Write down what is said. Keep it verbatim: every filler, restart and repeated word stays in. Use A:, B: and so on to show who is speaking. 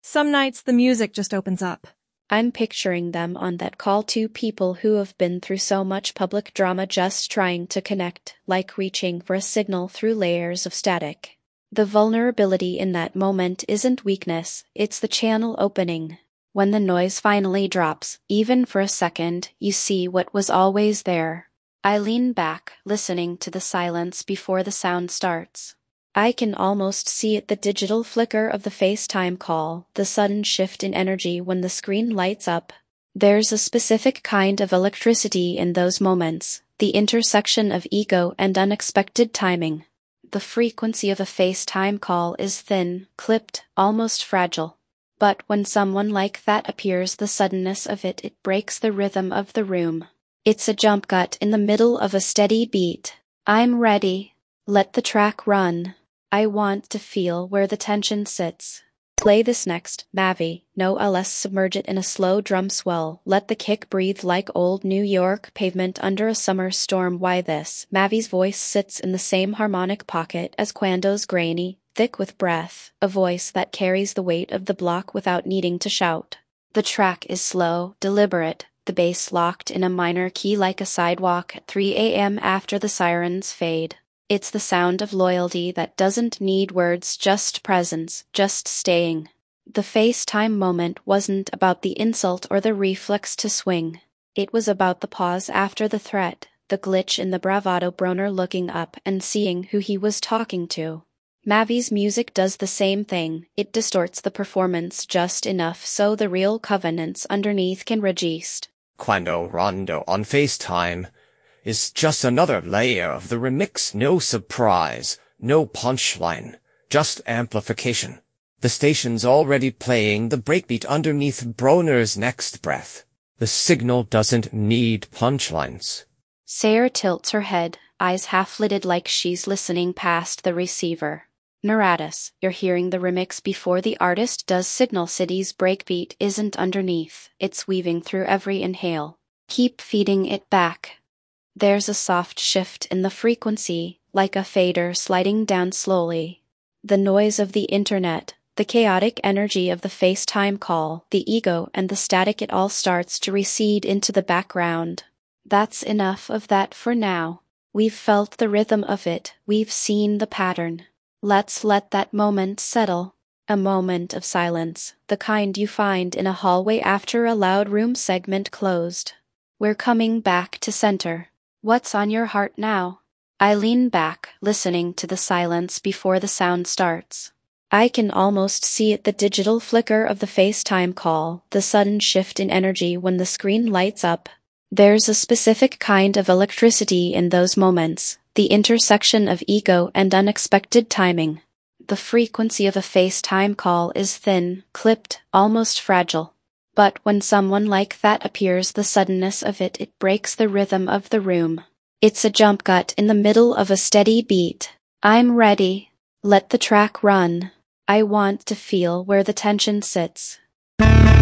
A: Some nights the music just opens up.
B: I'm picturing them on that call, two people who have been through so much public drama just trying to connect, like reaching for a signal through layers of static. The vulnerability in that moment isn't weakness, it's the channel opening. When the noise finally drops, even for a second, you see what was always there. I lean back, listening to the silence before the sound starts. I can almost see it, the digital flicker of the FaceTime call, the sudden shift in energy when the screen lights up. There's a specific kind of electricity in those moments, the intersection of ego and unexpected timing. The frequency of a FaceTime call is thin, clipped, almost fragile. But when someone like that appears, the suddenness of it, it breaks the rhythm of the room. It's a jump cut in the middle of a steady beat. I'm ready. Let the track run. I want to feel where the tension sits. Play this next, Mavi, no less, submerge it in a slow drum swell, let the kick breathe like old New York pavement under a summer storm. Why this? Mavi's voice sits in the same harmonic pocket as Quando's, grainy, thick with breath, a voice that carries the weight of the block without needing to shout. The track is slow, deliberate, the bass locked in a minor key like a sidewalk at three a m after the sirens fade. It's the sound of loyalty that doesn't need words, just presence, just staying. The FaceTime moment wasn't about the insult or the reflex to swing. It was about the pause after the threat, the glitch in the bravado, Broner looking up and seeing who he was talking to. Mavi's music does the same thing, it distorts the performance just enough so the real covenants underneath can register.
C: Quando Rondo on FaceTime is just another layer of the remix. No surprise, no punchline, just amplification. The station's already playing the breakbeat underneath Broner's next breath. The signal doesn't need punchlines.
B: Sarah tilts her head, eyes half-lidded like she's listening past the receiver. Naratus, you're hearing the remix before the artist does. Signal City's breakbeat isn't underneath, it's weaving through every inhale. Keep feeding it back. There's a soft shift in the frequency, like a fader sliding down slowly. The noise of the internet, the chaotic energy of the FaceTime call, the ego and the static, it all starts to recede into the background. That's enough of that for now. We've felt the rhythm of it, we've seen the pattern. Let's let that moment settle. A moment of silence, the kind you find in a hallway after a loud room segment closed. We're coming back to center. What's on your heart now? I lean back, listening to the silence before the sound starts. I can almost see it, the digital flicker of the FaceTime call, the sudden shift in energy when the screen lights up. There's a specific kind of electricity in those moments, the intersection of ego and unexpected timing. The frequency of a FaceTime call is thin, clipped, almost fragile. But when someone like that appears, the suddenness of it, it breaks the rhythm of the room. It's a jump cut in the middle of a steady beat. I'm ready. Let the track run. I want to feel where the tension sits.